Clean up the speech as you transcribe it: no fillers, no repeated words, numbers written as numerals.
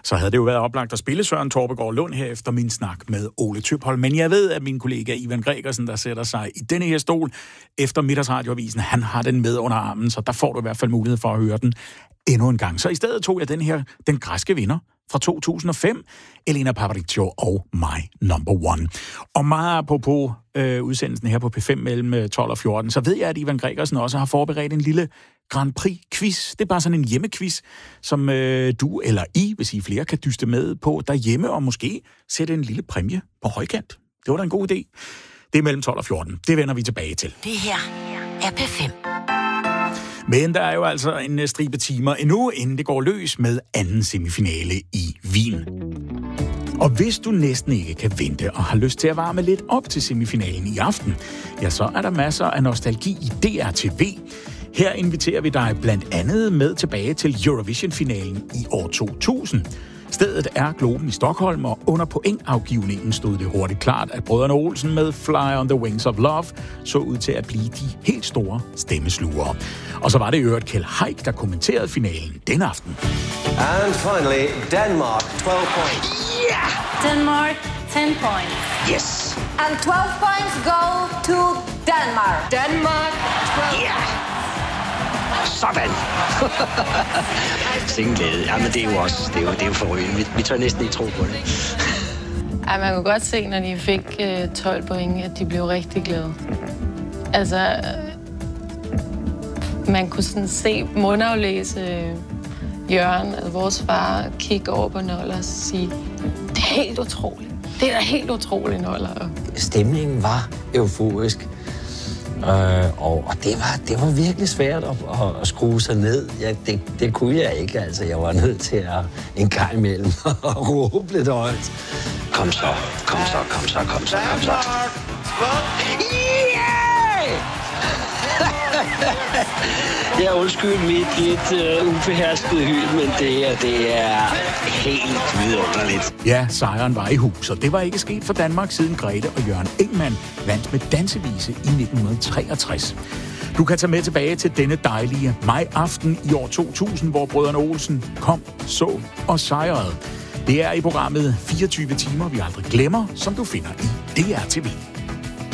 så havde det jo været oplagt at spille Søren Torpegaard Lund her efter min snak med Ole Tøpholm. Men jeg ved, at min kollega Ivan Gregersen, der sætter sig i denne her stol efter Middagsradioavisen, han har den med under armen, så der får du i hvert fald mulighed for at høre den endnu en gang. Så i stedet tog jeg den græske vinder fra 2005, Elena Paparizou og My Number One. Og meget apropos udsendelsen her på P5 mellem 12 og 14, så ved jeg, at Ivan Gregersen også har forberedt en lille Grand Prix-quiz. Det er bare sådan en hjemmequiz, som du eller I, hvis I flere, kan dyste med på derhjemme, og måske sætte en lille præmie på højkant. Det var da en god idé. Det er mellem 12 og 14. Det vender vi tilbage til. Det her er P5. Men der er jo altså en stribe timer endnu, inden det går løs med anden semifinale i Wien. Og hvis du næsten ikke kan vente og har lyst til at varme lidt op til semifinalen i aften, ja, så er der masser af nostalgi i DRTV. Her inviterer vi dig blandt andet med tilbage til Eurovision-finalen i år 2000. Stedet er Globen i Stockholm, og under pointafgivningen stod det hurtigt klart, at brødrene Olsen med Fly on the Wings of Love så ud til at blive de helt store stemmeslugere. Og så var det i øvrigt Kjeld Haik, der kommenterede finalen den aften. And finally, Denmark, 12 points. Yeah! Denmark, 10 points. Yes! And 12 points go to Denmark. Denmark, 12. Yeah! Sådan! Sikken glæde. Jamen, det er jo også, det er jo forrygende. Vi tør næsten ikke tro på det. Ej, man kunne godt se, når de fik 12 point, at de blev rigtig glade. Altså, man kunne sådan se mundaflæse Jørgen, altså vores far, kigge over på Noller og sige, det er helt utroligt. Det er da helt utroligt, Noller. Stemningen var euforisk. Og det var virkelig svært at skrue sig ned. Det kunne jeg ikke, altså. Jeg var nødt til at en gang imellem at råbe lidt højt. Kom så. Jeg undskyld mit lidt ubeherskede hyl, men det er helt vidunderligt. Ja, sejren var i hus, og det var ikke sket for Danmark siden Grete og Jørgen Engmann vandt med dansevise i 1963. Du kan tage med tilbage til denne dejlige maj-aften i år 2000, hvor brødrene Olsen kom, så og sejrede. Det er i programmet 24 timer, vi aldrig glemmer, som du finder i DRTV.